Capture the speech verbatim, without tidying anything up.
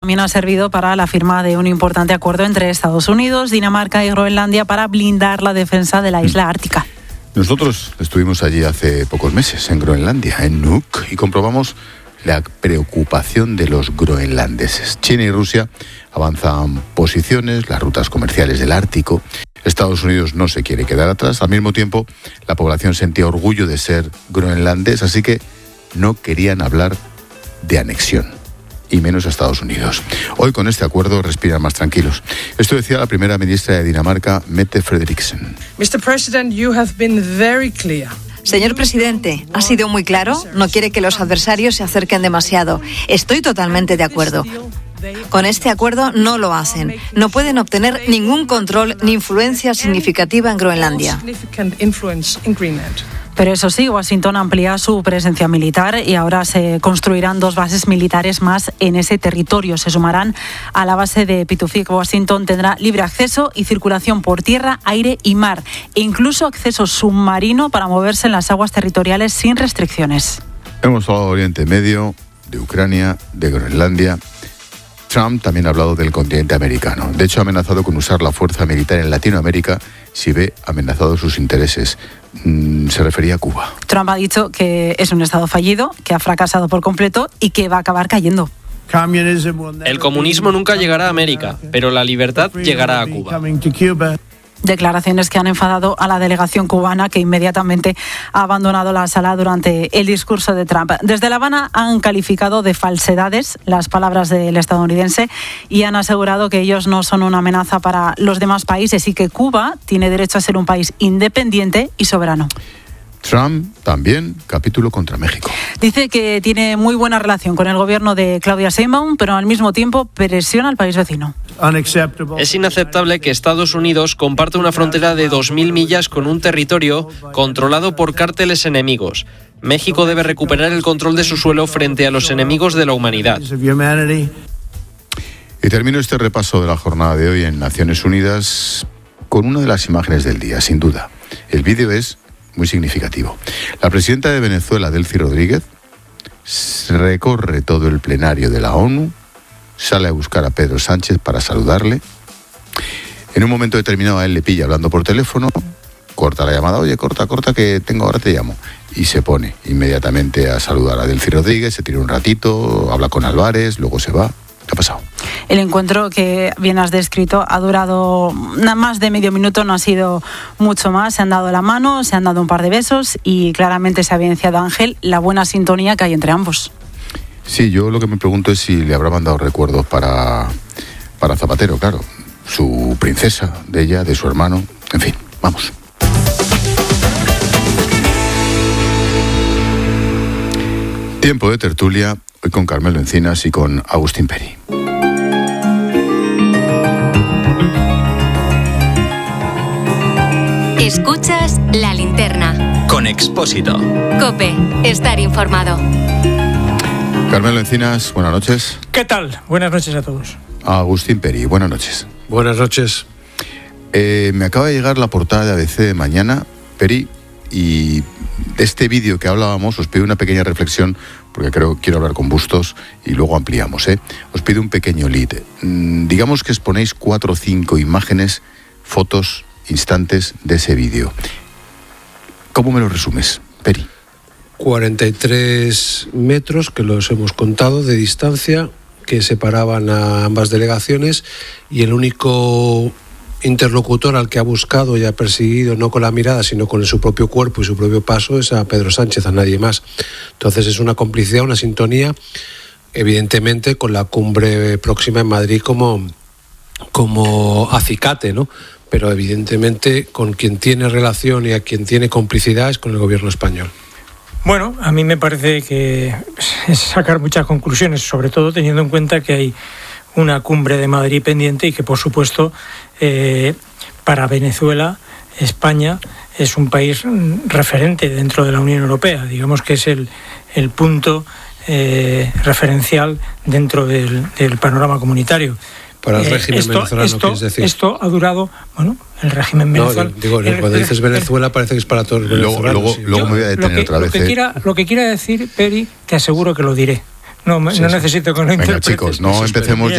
también ha servido para la firma de un importante acuerdo entre Estados Unidos, Dinamarca y Groenlandia para blindar la defensa de la isla ártica. Nosotros estuvimos allí hace pocos meses, en Groenlandia, en Nuuk, y comprobamos la preocupación de los groenlandeses. China y Rusia avanzan posiciones, las rutas comerciales del Ártico. Estados Unidos no se quiere quedar atrás. Al mismo tiempo, la población sentía orgullo de ser groenlandés, así que no querían hablar de anexión, y menos a Estados Unidos. Hoy, con este acuerdo, respiran más tranquilos. Esto decía la primera ministra de Dinamarca, Mette Frederiksen. mister President, you have been very clear. Señor presidente, ha sido muy claro, no quiere que los adversarios se acerquen demasiado. Estoy totalmente de acuerdo. Con este acuerdo no lo hacen. No pueden obtener ningún control ni influencia significativa en Groenlandia. Pero eso sí, Washington amplía su presencia militar y ahora se construirán dos bases militares más en ese territorio. Se sumarán a la base de Pituffik. Washington tendrá libre acceso y circulación por tierra, aire y mar, e incluso acceso submarino para moverse en las aguas territoriales sin restricciones. Hemos hablado de Oriente Medio, de Ucrania, de Groenlandia. Trump también ha hablado del continente americano. De hecho, ha amenazado con usar la fuerza militar en Latinoamérica si ve amenazados sus intereses. Mm, se refería a Cuba. Trump ha dicho que es un estado fallido, que ha fracasado por completo y que va a acabar cayendo. El comunismo nunca llegará a América, pero la libertad llegará a Cuba. Declaraciones que han enfadado a la delegación cubana, que inmediatamente ha abandonado la sala durante el discurso de Trump. Desde La Habana han calificado de falsedades las palabras del estadounidense y han asegurado que ellos no son una amenaza para los demás países y que Cuba tiene derecho a ser un país independiente y soberano. Trump también, capítulo contra México. Dice que tiene muy buena relación con el gobierno de Claudia Sheinbaum, pero al mismo tiempo presiona al país vecino. Es inaceptable que Estados Unidos comparta una frontera de dos mil millas con un territorio controlado por cárteles enemigos. México debe recuperar el control de su suelo frente a los enemigos de la humanidad. Y termino este repaso de la jornada de hoy en Naciones Unidas con una de las imágenes del día, sin duda. El vídeo es muy significativo. La presidenta de Venezuela, Delcy Rodríguez, recorre todo el plenario de la ONU, sale a buscar a Pedro Sánchez para saludarle. En un momento determinado a él le pilla hablando por teléfono, corta la llamada, oye, corta, corta, que tengo, ahora te llamo. Y se pone inmediatamente a saludar a Delcy Rodríguez, se tira un ratito, habla con Álvarez, luego se va. ¿Qué ha pasado? El encuentro que bien has descrito ha durado nada más de medio minuto, no ha sido mucho más. Se han dado la mano, se han dado un par de besos y claramente se ha evidenciado, Ángel, la buena sintonía que hay entre ambos. Sí, yo lo que me pregunto es si le habrá mandado recuerdos para, para Zapatero, claro. Su princesa, de ella, de su hermano, en fin, vamos. Tiempo de tertulia, hoy con Carmelo Encinas y con Agustín Peri. Escuchas La Linterna con Expósito. COPE, estar informado. Carmelo Encinas, buenas noches. ¿Qué tal? Buenas noches a todos. Agustín Peri, buenas noches. Buenas noches. Eh, me acaba de llegar la portada de A B C de mañana, Peri, y de este vídeo que hablábamos os pido una pequeña reflexión, porque creo quiero hablar con Bustos y luego ampliamos, ¿eh? Os pido un pequeño lead. Mm, digamos que exponéis cuatro o cinco imágenes, fotos, instantes de ese vídeo. ¿Cómo me lo resumes, Peri? cuarenta y tres metros, que los hemos contado, de distancia, que separaban a ambas delegaciones, y el único interlocutor al que ha buscado y ha perseguido, no con la mirada, sino con su propio cuerpo y su propio paso, es a Pedro Sánchez, a nadie más. Entonces es una complicidad, una sintonía, evidentemente con la cumbre próxima en Madrid como, como acicate, ¿no? Pero evidentemente con quien tiene relación y a quien tiene complicidad es con el gobierno español. Bueno, a mí me parece que es sacar muchas conclusiones, sobre todo teniendo en cuenta que hay una cumbre de Madrid pendiente y que, por supuesto, eh, para Venezuela, España es un país referente dentro de la Unión Europea. Digamos que es el, el punto eh, referencial dentro del, del panorama comunitario. Para el régimen eh, esto, venezolano, esto, quieres decir. Esto ha durado, bueno, el régimen venezolano. No, digo, el, cuando el, dices Venezuela el, parece que es para todos los venezolanos. Luego, sí. luego me voy a detener que, otra vez. Lo que, eh. quiera, lo que quiera decir, Peri, te aseguro que lo diré. No, sí, no sí. necesito que lo Venga, interpretes. chicos, no empecemos ya.